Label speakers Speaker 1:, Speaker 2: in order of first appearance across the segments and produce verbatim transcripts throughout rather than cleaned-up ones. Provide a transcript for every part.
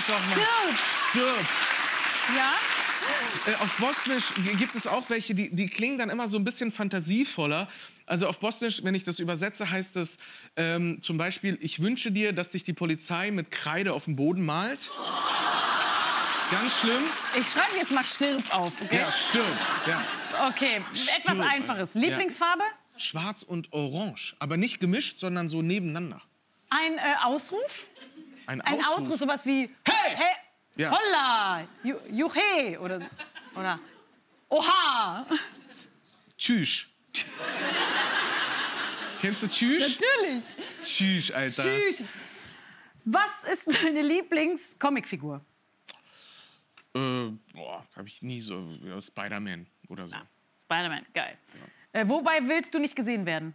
Speaker 1: doch mal.
Speaker 2: Stirb.
Speaker 1: Stirb.
Speaker 2: Ja?
Speaker 1: Äh, auf Bosnisch gibt es auch welche, die, die klingen dann immer so ein bisschen fantasievoller. Also auf Bosnisch, wenn ich das übersetze, heißt es ähm, zum Beispiel, ich wünsche dir, dass dich die Polizei mit Kreide auf dem Boden malt. Ganz schlimm.
Speaker 2: Ich schreibe jetzt mal Stirb auf, okay?
Speaker 1: Ja, stirb. Ja.
Speaker 2: Okay, etwas
Speaker 1: Stirb.
Speaker 2: Einfaches. Lieblingsfarbe?
Speaker 1: Ja. Schwarz und Orange. Aber nicht gemischt, sondern so nebeneinander.
Speaker 2: Ein äh, Ausruf?
Speaker 1: Ein
Speaker 2: Ein
Speaker 1: Ausruf.
Speaker 2: Ausruf, sowas wie
Speaker 1: Hey!
Speaker 2: Hey!
Speaker 1: Ja.
Speaker 2: Holla! Ju Juche! Oder, oder Oha!
Speaker 1: Tschüss. Kennst du Tschüss?
Speaker 2: Natürlich!
Speaker 1: Tschüss, Alter.
Speaker 2: Tschüss! Was ist deine Lieblings-Comicfigur?
Speaker 1: Äh, boah, hab ich nie so. Spider-Man oder so.
Speaker 2: Ah, Spider-Man, geil. Ja. Äh, wobei willst du nicht gesehen werden?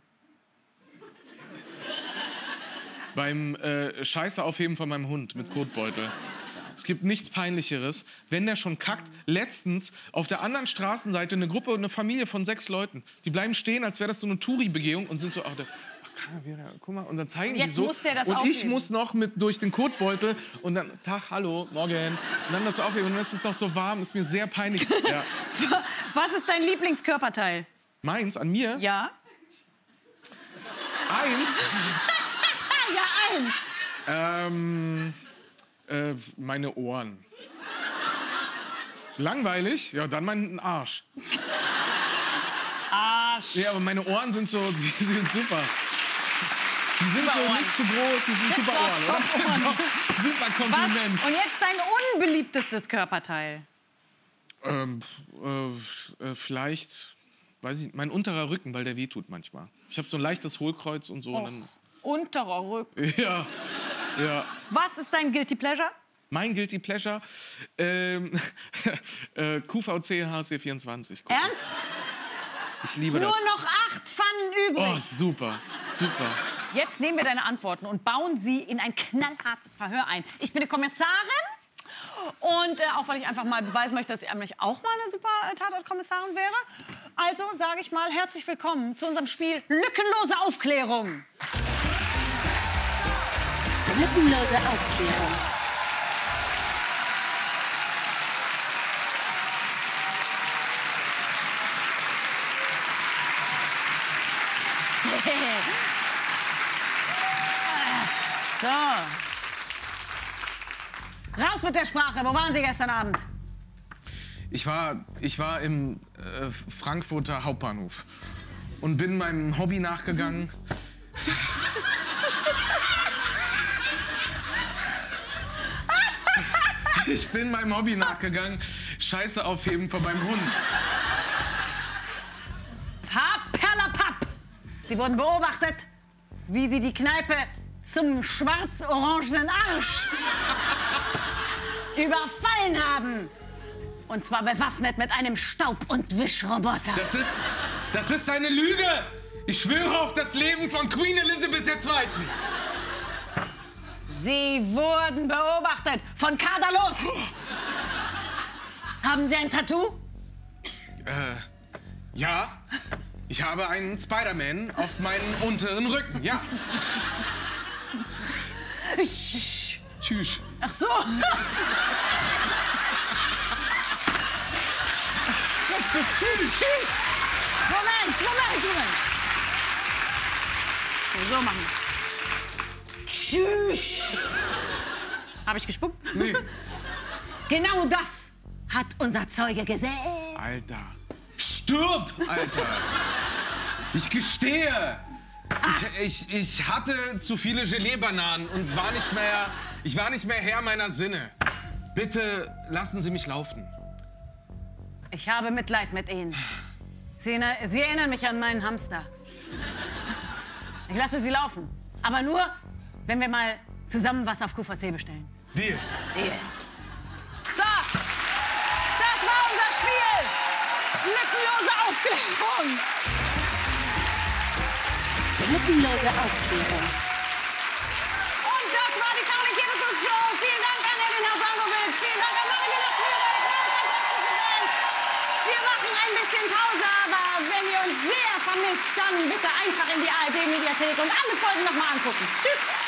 Speaker 1: Beim äh, Scheiße aufheben von meinem Hund mit Kotbeutel. Es gibt nichts Peinlicheres, wenn der schon kackt. Letztens auf der anderen Straßenseite eine Gruppe, eine Familie von sechs Leuten. Die bleiben stehen, als wäre das so eine Touri-Begehung und sind so, ach, der, ach kann er wieder, guck mal. Und dann zeigen
Speaker 2: Jetzt
Speaker 1: die so.
Speaker 2: muss der das
Speaker 1: und ich
Speaker 2: aufheben.
Speaker 1: muss noch mit durch den Kotbeutel und dann, Tag, hallo, morgen. Und dann das aufheben und dann ist es noch so warm, ist mir sehr peinlich. Ja.
Speaker 2: Was ist dein Lieblingskörperteil?
Speaker 1: Meins, an mir?
Speaker 2: Ja?
Speaker 1: Eins?
Speaker 2: Ja, eins.
Speaker 1: Ähm, äh, meine Ohren. Langweilig? Ja, dann mein Arsch.
Speaker 2: Arsch.
Speaker 1: Ja, aber meine Ohren sind so, die sind super. Die sind
Speaker 2: Super
Speaker 1: so
Speaker 2: Ohren.
Speaker 1: nicht zu groß, die sind super
Speaker 2: Doch,
Speaker 1: Ohren, oder?
Speaker 2: Top-Ohren.
Speaker 1: Doch, super Kompliment.
Speaker 2: Was? Und jetzt dein unbeliebtestes Körperteil?
Speaker 1: Ähm, äh, äh, vielleicht, weiß ich, mein unterer Rücken, weil der wehtut manchmal. Ich habe so ein leichtes Hohlkreuz und so.
Speaker 2: Oh,
Speaker 1: Und dann,
Speaker 2: unterer Rücken.
Speaker 1: ja, ja.
Speaker 2: Was ist dein Guilty Pleasure?
Speaker 1: Mein Guilty Pleasure, ähm, äh, Q V C H C vierundzwanzig. gucken.
Speaker 2: Ernst?
Speaker 1: Ich liebe
Speaker 2: Nur
Speaker 1: das.
Speaker 2: noch acht Pfannen übrig.
Speaker 1: Oh, super, super.
Speaker 2: Jetzt nehmen wir deine Antworten und bauen sie in ein knallhartes Verhör ein. Ich bin eine Kommissarin und äh, auch weil ich einfach mal beweisen möchte, dass ich eigentlich auch mal eine super äh, Tatortkommissarin wäre. Also sage ich mal herzlich willkommen zu unserem Spiel Lückenlose Aufklärung.
Speaker 3: Lückenlose Aufklärung.
Speaker 2: So. Raus mit der Sprache. Wo waren Sie gestern Abend?
Speaker 1: Ich war, ich war im äh, Frankfurter Hauptbahnhof und bin meinem Hobby nachgegangen. Ich bin meinem Hobby nachgegangen, Scheiße aufheben von meinem Hund.
Speaker 2: Paperlapapp! Sie wurden beobachtet, wie Sie die Kneipe zum schwarz-orangenen Arsch überfallen haben. Und zwar bewaffnet mit einem Staub- und Wischroboter.
Speaker 1: Das ist, das ist eine Lüge! Ich schwöre auf das Leben von Queen Elizabeth der Zweiten.
Speaker 2: Sie wurden beobachtet von Kadalot. Haben Sie ein Tattoo?
Speaker 1: Äh, ja. Ich habe einen Spider-Man auf meinen unteren Rücken, ja.
Speaker 2: Sch-
Speaker 1: Tschüss.
Speaker 2: Ach so.
Speaker 1: Was ist das? Tschüss.
Speaker 2: Moment, Moment, Moment. So machen. Tschüss. Habe ich gespuckt?
Speaker 1: Nee.
Speaker 2: Genau das hat unser Zeuge gesehen.
Speaker 1: Alter. Stirb, Alter. Ich gestehe. Ich, ich, ich hatte zu viele Gelee-Bananen und war nicht mehr, ich war nicht mehr Herr meiner Sinne. Bitte lassen Sie mich laufen.
Speaker 2: Ich habe Mitleid mit Ihnen. Sie, erinner- Sie erinnern mich an meinen Hamster. Ich lasse Sie laufen. Aber nur, wenn wir mal zusammen was auf Q V C bestellen.
Speaker 1: Deal.
Speaker 2: Deal. So, das war unser Spiel. Lückenlose Aufklärung.
Speaker 3: Lückenlose Aufklärung.
Speaker 2: Und das war die Karl-Kebekus-Show. Vielen Dank an Edin Hasanowitsch. Vielen Dank an Marilena Führer. Ich war fantastisch Band. Wir machen ein bisschen Pause, aber wenn ihr uns sehr vermisst, dann bitte einfach in die A R D-Mediathek und alle Folgen nochmal angucken. Tschüss.